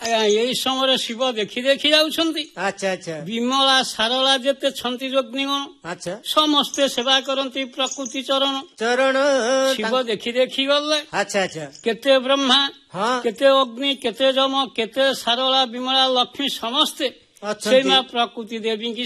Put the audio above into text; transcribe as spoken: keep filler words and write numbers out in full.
ଆଜ୍ଞା ଏଇ ସମୟରେ ଶିବ ଦେଖି ଦେଖି ଯାଉଛନ୍ତି। ଆଚ୍ଛା ଆଚ୍ଛା ବିମଳା ସାରଳା ଯେତେ ଛନ୍ତି ଯୋଗ୍ନିଗଣ ଆଚ୍ଛା ସମସ୍ତେ ସେବା କରନ୍ତି ପ୍ରକୃତି ଚରଣ। ଚରଣ ଶିବ ଦେଖି ଦେଖି ଗଲେ। ଆଚ୍ଛା ଆଚ୍ଛା କେତେ ବ୍ରହ୍ମା ହଁ କେତେ ଅଗ୍ନି କେତେ ଯମ କେତେ ସାରଳା ବିମଳା ଲକ୍ଷ୍ମୀ ସମସ୍ତେ ଅଛନ୍ତି। ସେଇ ମା ପ୍ରକୃତି ଦେବୀଙ୍କୁ